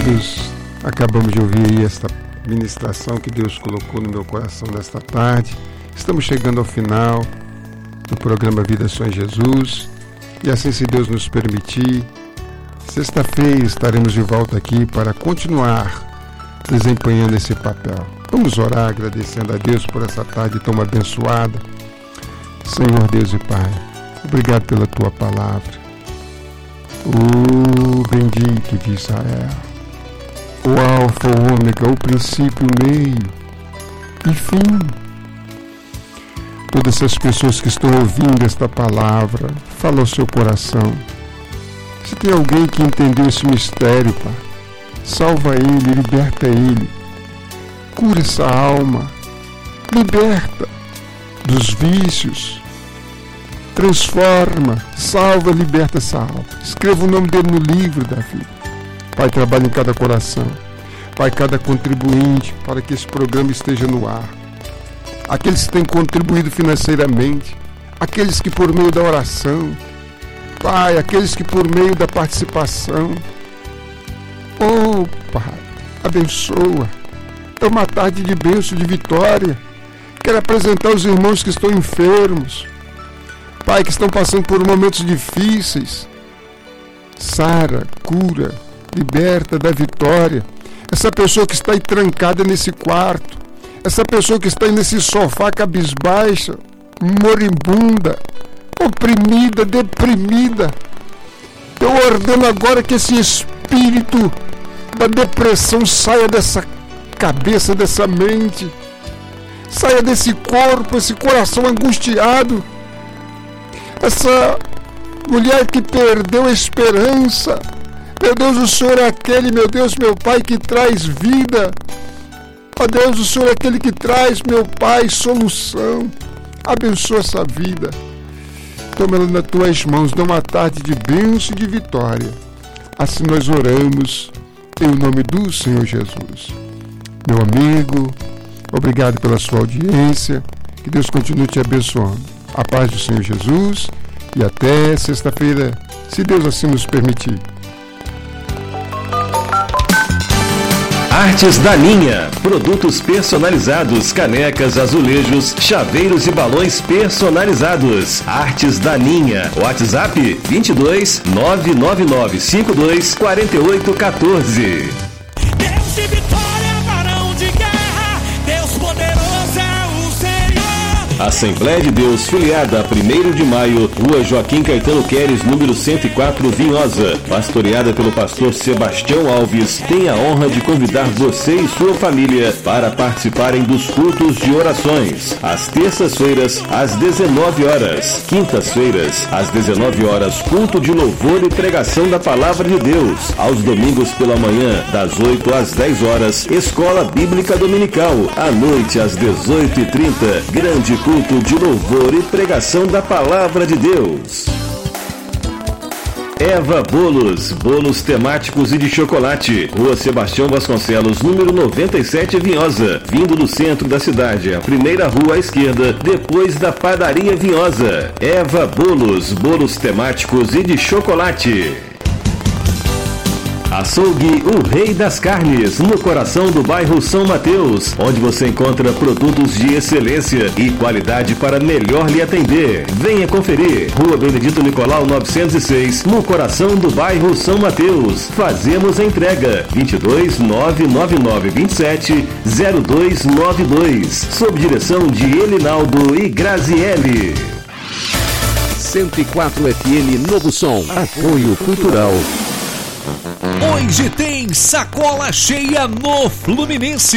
amados, acabamos de ouvir esta ministração que Deus colocou no meu coração nesta tarde. Estamos chegando ao final do programa Vida Só em Jesus, e assim, se Deus nos permitir, sexta-feira estaremos de volta aqui para continuar desempenhando esse papel. Vamos orar agradecendo a Deus por essa tarde tão abençoada. Senhor Deus e Pai, obrigado pela Tua palavra. O bendito de Israel, o Alfa, o Ômega, o princípio, o meio e fim. Todas essas pessoas que estão ouvindo esta palavra, fala ao seu coração. Se tem alguém que entendeu esse mistério, Pai, salva ele, liberta ele, cura essa alma, liberta dos vícios, transforma, salva, liberta essa alma. Escreva o nome dele no livro da vida. Pai, trabalha em cada coração. Pai, cada contribuinte, para que esse programa esteja no ar. Aqueles que têm contribuído financeiramente, aqueles que por meio da oração, Pai, aqueles que por meio da participação. Oh, Pai, abençoa. É uma tarde de bênção, de vitória. Quero apresentar os irmãos que estão enfermos, Pai, que estão passando por momentos difíceis. Sara, cura, liberta, dá vitória. Essa pessoa que está aí trancada nesse quarto, essa pessoa que está aí nesse sofá cabisbaixa, moribunda, oprimida, deprimida. Eu ordeno agora que esse espírito da depressão saia dessa cabeça, dessa mente, saia desse corpo, esse coração angustiado. Essa mulher que perdeu a esperança, meu Deus, o Senhor é aquele, meu Deus, meu Pai, que traz vida. Ó Deus, o Senhor é aquele que traz, meu Pai, solução. Abençoa essa vida. Toma ela nas tuas mãos, dá uma tarde de bênção e de vitória. Assim nós oramos, em nome do Senhor Jesus. Meu amigo, obrigado pela sua audiência. Que Deus continue te abençoando. A paz do Senhor Jesus, e até sexta-feira, se Deus assim nos permitir. Artes da Linha, produtos personalizados, canecas, azulejos, chaveiros e balões personalizados. Artes da Linha, WhatsApp 22 999 52 48 14. Deus de vitória, varão de guerra, Deus poderoso é o Senhor. Assembleia de Deus, filiada a 1º de maio, Rua Joaquim Caetano Queres, número 104, Vinhosa, pastoreada pelo pastor Sebastião Alves, tem a honra de convidar você e sua família para participarem dos cultos de orações, às terças-feiras, às 19 horas, quintas-feiras, às 19 horas, culto de louvor e pregação da Palavra de Deus, aos domingos pela manhã, das 8 às 10 horas, Escola Bíblica Dominical, à noite às 18h30, grande culto de louvor e pregação da Palavra de Deus. Eva Bolos, bolos temáticos e de chocolate, Rua Sebastião Vasconcelos, número 97, Vinhosa, vindo do centro da cidade, a primeira rua à esquerda, depois da padaria Vinhosa. Eva Bolos, bolos temáticos e de chocolate. Açougue, o Rei das Carnes, no coração do bairro São Mateus, onde você encontra produtos de excelência e qualidade para melhor lhe atender. Venha conferir. Rua Benedito Nicolau 906, no coração do bairro São Mateus. Fazemos a entrega 22 999 27 0292, sob direção de Elinaldo e Graziele. 104 FM Novo Som, apoio cultural. Hoje tem sacola cheia no Fluminense.